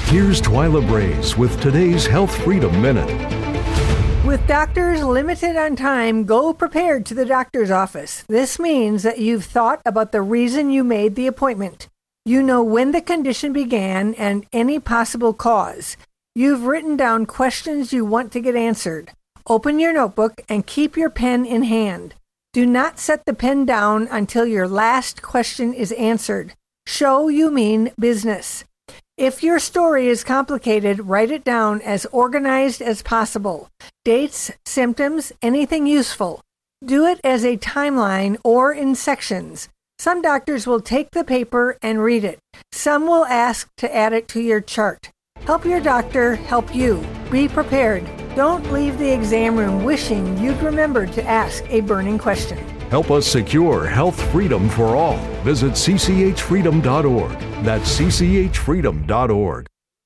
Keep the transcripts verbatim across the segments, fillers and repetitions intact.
Here's Twyla Braze with today's Health Freedom Minute. With doctors limited on time, go prepared to the doctor's office. This means that you've thought about the reason you made the appointment. You know when the condition began and any possible cause. You've written down questions you want to get answered. Open your notebook and keep your pen in hand. Do not set the pen down until your last question is answered. Show you mean business. If your story is complicated, write it down as organized as possible. Dates, symptoms, anything useful. Do it as a timeline or in sections. Some doctors will take the paper and read it. Some will ask to add it to your chart. Help your doctor help you. Be prepared. Don't leave the exam room wishing you'd remembered to ask a burning question. Help us secure health freedom for all. Visit c c h freedom dot org. That's c c h freedom dot org.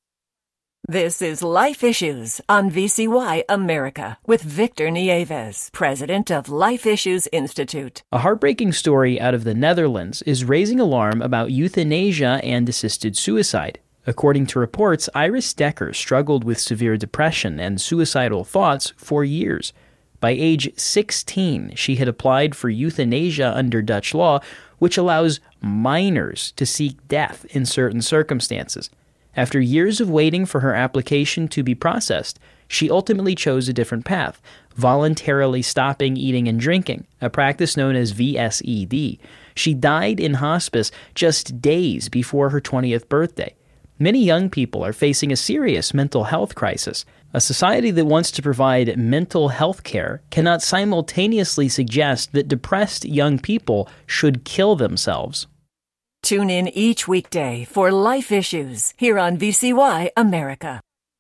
This is Life Issues on V C Y America with Victor Nieves, president of Life Issues Institute. A heartbreaking story out of the Netherlands is raising alarm about euthanasia and assisted suicide. According to reports, Iris Dekker struggled with severe depression and suicidal thoughts for years. By age sixteen, she had applied for euthanasia under Dutch law, which allows minors to seek death in certain circumstances. After years of waiting for her application to be processed, she ultimately chose a different path, voluntarily stopping eating and drinking, a practice known as V S E D. She died in hospice just days before her twentieth birthday. Many young people are facing a serious mental health crisis. A society that wants to provide mental health care cannot simultaneously suggest that depressed young people should kill themselves. Tune in each weekday for Life Issues here on V C Y America.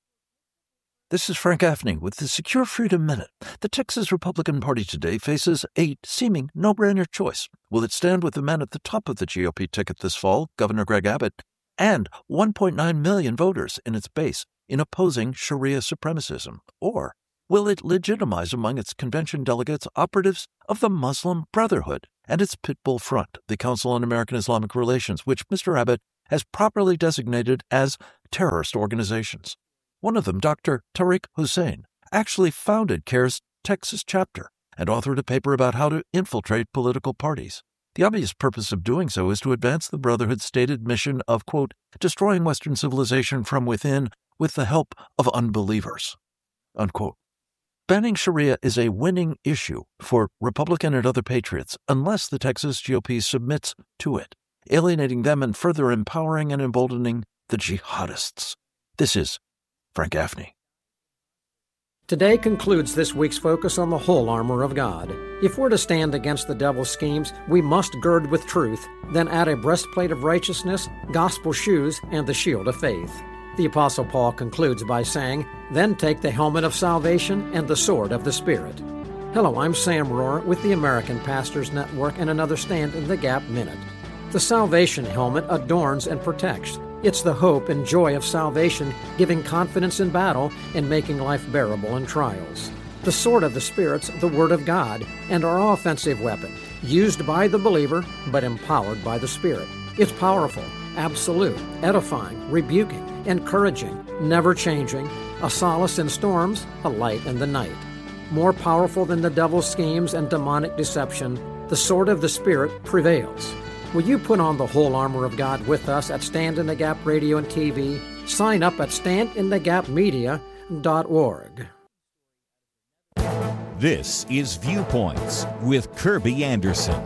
This is Frank Gaffney with the Secure Freedom Minute. The Texas Republican Party today faces a seeming no-brainer choice. Will it stand with the man at the top of the G O P ticket this fall, Governor Greg Abbott, and one point nine million voters in its base in opposing Sharia supremacism? Or will it legitimize among its convention delegates operatives of the Muslim Brotherhood and its Pitbull Front, the Council on American Islamic Relations, which Mister Abbott has properly designated as terrorist organizations? One of them, Doctor Tariq Hussein, actually founded CAIR's Texas chapter and authored a paper about how to infiltrate political parties. The obvious purpose of doing so is to advance the Brotherhood's stated mission of, quote, destroying Western civilization from within with the help of unbelievers, unquote. Banning Sharia is a winning issue for Republican and other patriots unless the Texas G O P submits to it, alienating them and further empowering and emboldening the jihadists. This is Frank Gaffney. Today concludes this week's focus on the whole armor of God. If we're to stand against the devil's schemes, we must gird with truth, then add a breastplate of righteousness, gospel shoes, and the shield of faith. The Apostle Paul concludes by saying, then take the helmet of salvation and the sword of the Spirit. Hello, I'm Sam Rohr with the American Pastors Network and another Stand in the Gap Minute. The salvation helmet adorns and protects. It's the hope and joy of salvation, giving confidence in battle and making life bearable in trials. The sword of the Spirit's the Word of God and our offensive weapon, used by the believer but empowered by the Spirit. It's powerful, absolute, edifying, rebuking, encouraging, never changing, a solace in storms, a light in the night. More powerful than the devil's schemes and demonic deception, the sword of the Spirit prevails. Will you put on the whole armor of God with us at Stand in the Gap Radio and T V? Sign up at stand in the gap media dot org. This is Viewpoints with Kirby Anderson.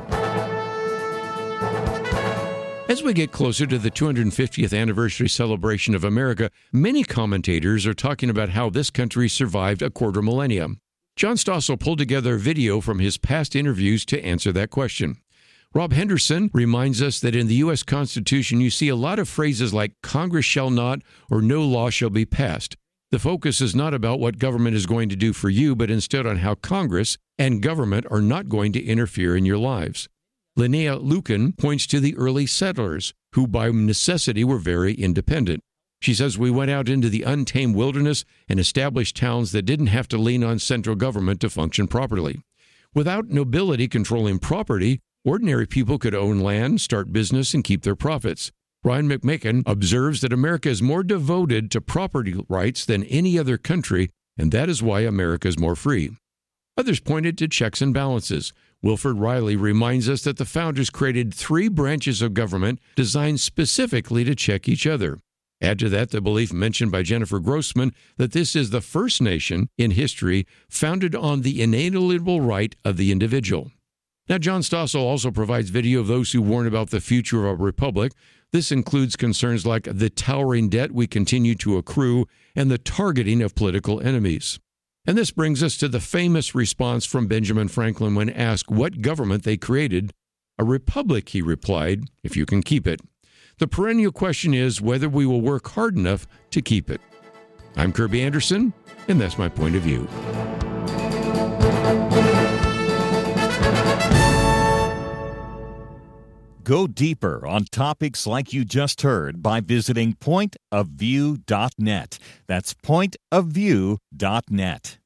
As we get closer to the two hundred fiftieth anniversary celebration of America, many commentators are talking about how this country survived a quarter millennium. John Stossel pulled together a video from his past interviews to answer that question. Rob Henderson reminds us that in the U S Constitution you see a lot of phrases like Congress shall not or no law shall be passed. The focus is not about what government is going to do for you, but instead on how Congress and government are not going to interfere in your lives. Linnea Lucan points to the early settlers, who by necessity were very independent. She says we went out into the untamed wilderness and established towns that didn't have to lean on central government to function properly. Without nobility controlling property, ordinary people could own land, start business, and keep their profits. Brian McMakin observes that America is more devoted to property rights than any other country, and that is why America is more free. Others pointed to checks and balances. Wilford Riley reminds us that the founders created three branches of government designed specifically to check each other. Add to that the belief mentioned by Jennifer Grossman that this is the first nation in history founded on the inalienable right of the individual. Now, John Stossel also provides video of those who warn about the future of our republic. This includes concerns like the towering debt we continue to accrue and the targeting of political enemies. And this brings us to the famous response from Benjamin Franklin when asked what government they created. A republic, he replied, if you can keep it. The perennial question is whether we will work hard enough to keep it. I'm Kirby Anderson, and that's my point of view. Go deeper on topics like you just heard by visiting point of view dot net. That's point of view dot net.